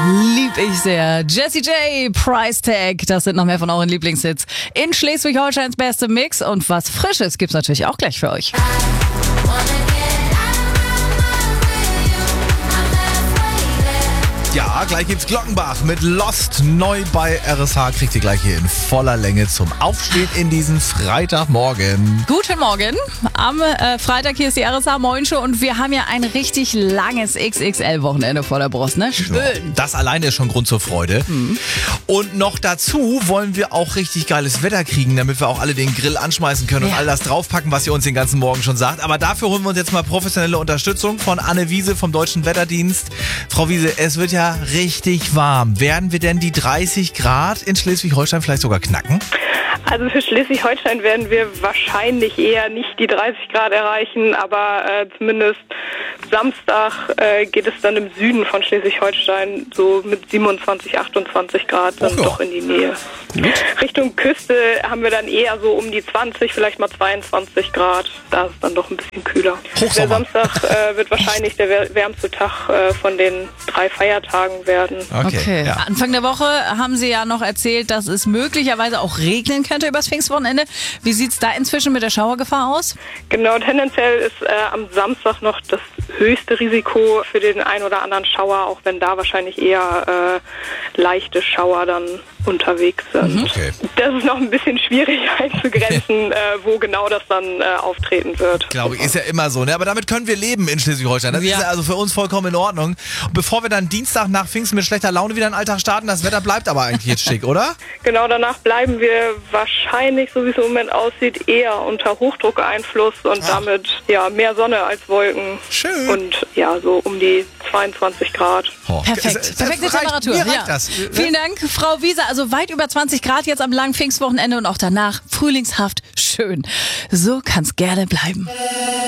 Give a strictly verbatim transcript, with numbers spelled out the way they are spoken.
Lieb ich sehr. Jessie J, Price Tag, das sind noch mehr von euren Lieblingshits in Schleswig-Holsteins beste Mix. Und was Frisches gibt's natürlich auch gleich für euch. Ja, gleich gibt's Glockenbach mit Lost neu bei R S H. Kriegt ihr gleich hier in voller Länge zum Aufstehen in diesen Freitagmorgen. Guten Morgen. Am äh, Freitag hier ist die R S H Morning Show und wir haben ja ein richtig langes X X L-Wochenende vor der Brust, ne? Schön. Ja, das alleine ist schon Grund zur Freude. Mhm. Und noch dazu wollen wir auch richtig geiles Wetter kriegen, damit wir auch alle den Grill anschmeißen können und Ja. all das draufpacken, was ihr uns den ganzen Morgen schon sagt. Aber dafür holen wir uns jetzt mal professionelle Unterstützung von Anne Wiese vom Deutschen Wetterdienst. Frau Wiese, es wird ja richtig warm. Werden wir denn die dreißig Grad in Schleswig-Holstein vielleicht sogar knacken? Also für Schleswig-Holstein werden wir wahrscheinlich eher nicht die dreißig Grad erreichen, aber äh, zumindest Samstag äh, geht es dann im Süden von Schleswig-Holstein so mit siebenundzwanzig, achtundzwanzig Grad dann Och ja. doch in die Nähe. Gut. Richtung Küste haben wir dann eher so um die zwanzig, vielleicht mal zweiundzwanzig Grad. Da ist es dann doch ein bisschen kühler. Der Hochsommer. Samstag äh, wird wahrscheinlich der wär- wärmste Tag äh, von den drei Feiertagen werden. Okay. Okay. Ja. Anfang der Woche haben Sie ja noch erzählt, dass es möglicherweise auch regnen könnte übers Pfingstwochenende. Wie sieht's da inzwischen mit der Schauergefahr aus? Genau, tendenziell ist äh, am Samstag noch das höchste Risiko für den ein oder anderen Schauer, auch wenn da wahrscheinlich eher äh, leichte Schauer dann unterwegs sind. Okay. Das ist noch ein bisschen schwierig einzugrenzen, äh, wo genau das dann äh, auftreten wird. Glaube ich, ist ja immer so, ne? Aber damit können wir leben in Schleswig-Holstein. Das Ja. ist ja also für uns vollkommen in Ordnung. Und bevor wir dann Dienstag nach Pfingsten mit schlechter Laune wieder in den Alltag starten, das Wetter bleibt aber eigentlich jetzt schick, oder? Genau, danach bleiben wir wahrscheinlich, so wie es im Moment aussieht, eher unter Hochdruckeinfluss und Ach. damit ja mehr Sonne als Wolken. Schön. Und ja, so um die zweiundzwanzig Grad. Oh. Perfekt. Es- es Perfekte reicht, Temperatur. Mir reicht Ja. das. Vielen Dank, Frau Wiese. Also weit über zwanzig Grad jetzt am langen Pfingstwochenende und auch danach frühlingshaft schön. So kann's gerne bleiben.